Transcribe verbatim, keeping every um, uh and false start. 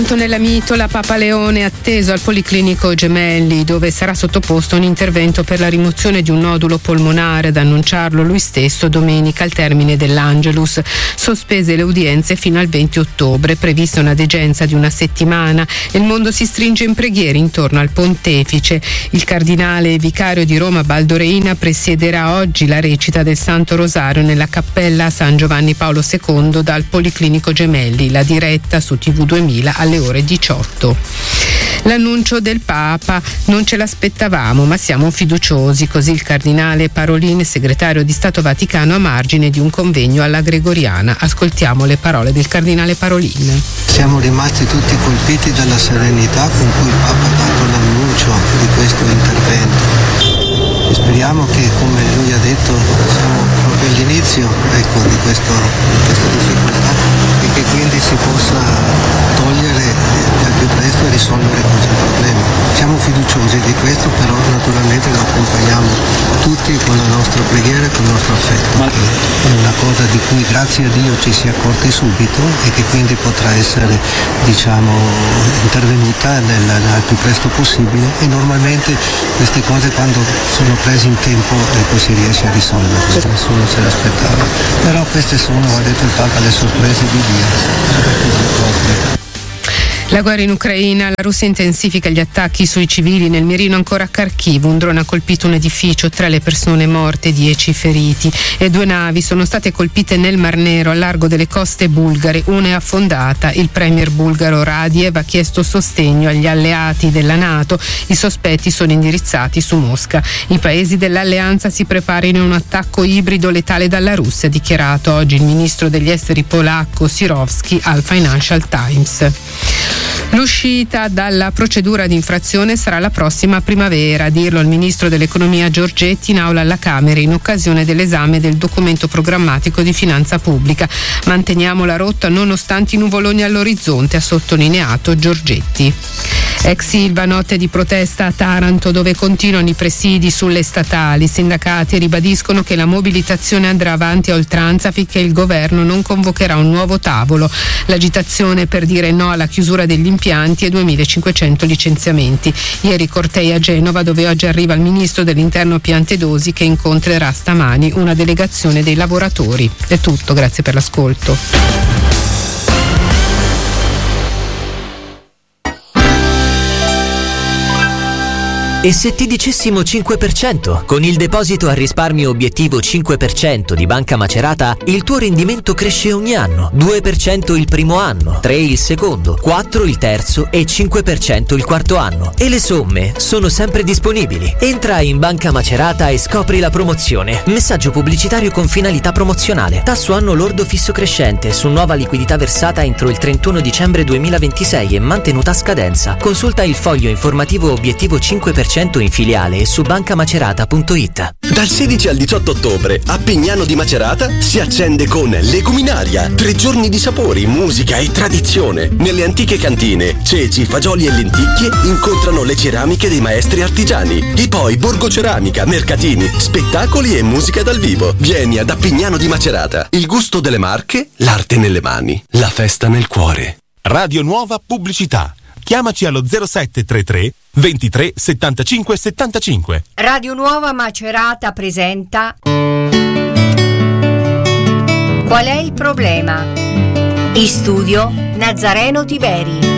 Nella Mitola, Papa Leone atteso al Policlinico Gemelli, dove sarà sottoposto un intervento per la rimozione di un nodulo polmonare, ad annunciarlo lui stesso domenica al termine dell'Angelus. Sospese le udienze fino al venti ottobre, prevista una degenza di una settimana. Il mondo si stringe in preghiere intorno al pontefice. Il cardinale vicario di Roma Baldo Reina presiederà oggi la recita del Santo Rosario nella cappella San Giovanni Paolo secondo dal Policlinico Gemelli, la diretta su T V duemila alle ore diciotto. L'annuncio del Papa: non ce l'aspettavamo, ma siamo fiduciosi, così il cardinale Parolin, segretario di Stato Vaticano, a margine di un convegno alla Gregoriana. Ascoltiamo le parole del cardinale Parolin. Siamo rimasti tutti colpiti dalla serenità con cui il Papa ha dato l'annuncio di questo intervento e speriamo che, come lui ha detto, siamo proprio all'inizio ecco, di, questo, di questa difficoltà e che quindi si possa togliere al più presto e risolvere questo problema. Siamo fiduciosi di questo, però naturalmente lo accompagniamo tutti con la nostra preghiera e con il nostro affetto, Ma... che è una cosa di cui grazie a Dio ci si è accorti subito e che quindi potrà essere diciamo intervenuta nel, nel più presto possibile, e normalmente queste cose quando sono prese in tempo ecco, si riesce a risolvere, sì. Nessuno se l'aspettava, però queste sono, ha detto il Papa, le sorprese di Dio. La guerra in Ucraina, la Russia intensifica gli attacchi sui civili. Nel mirino ancora a Kharkiv un drone ha colpito un edificio, tre le persone morte, dieci feriti, e due navi sono state colpite nel Mar Nero, al largo delle coste bulgare. Una è affondata. Il premier bulgaro Radiev ha chiesto sostegno agli alleati della NATO. I sospetti sono indirizzati su Mosca. I paesi dell'alleanza si preparino a un attacco ibrido letale dalla Russia, ha dichiarato oggi il ministro degli esteri polacco Sirowski al Financial Times. L'uscita dalla procedura di infrazione sarà la prossima primavera, a dirlo il ministro dell'economia Giorgetti in aula alla Camera in occasione dell'esame del documento programmatico di finanza pubblica. Manteniamo la rotta nonostante i nuvoloni all'orizzonte, ha sottolineato Giorgetti. Ex Ilva, notte di protesta a Taranto, dove continuano i presidi sulle statali. I sindacati ribadiscono che la mobilitazione andrà avanti a oltranza finché il governo non convocherà un nuovo tavolo. L'agitazione per dire no alla chiusura degli impianti e duemilacinquecento licenziamenti. Ieri cortei a Genova, dove oggi arriva il ministro dell'interno Piantedosi, che incontrerà stamani una delegazione dei lavoratori. È tutto, grazie per l'ascolto. E se ti dicessimo cinque per cento? Con il deposito a risparmio obiettivo cinque per cento di Banca Macerata, il tuo rendimento cresce ogni anno. due per cento il primo anno, tre il secondo, quattro il terzo e cinque per cento il quarto anno. E le somme sono sempre disponibili. Entra in Banca Macerata e scopri la promozione. Messaggio pubblicitario con finalità promozionale. Tasso anno lordo fisso crescente su nuova liquidità versata entro il trentuno dicembre duemilaventisei e mantenuta a scadenza. Consulta il foglio informativo obiettivo cinque per cento in filiale e su bancamacerata punto it. Dal sedici al diciotto ottobre a Pignano di Macerata si accende con Leguminaria. Tre giorni di sapori, musica e tradizione. Nelle antiche cantine, ceci, fagioli e lenticchie incontrano le ceramiche dei maestri artigiani. E poi Borgo Ceramica, mercatini, spettacoli e musica dal vivo. Vieni ad Appignano di Macerata. Il gusto delle Marche, l'arte nelle mani, la festa nel cuore. Radio Nuova Pubblicità. Chiamaci allo zero sette tre tre ventitré settantacinque settantacinque. Radio Nuova Macerata presenta Qual è il problema? In studio Nazareno Tiberi.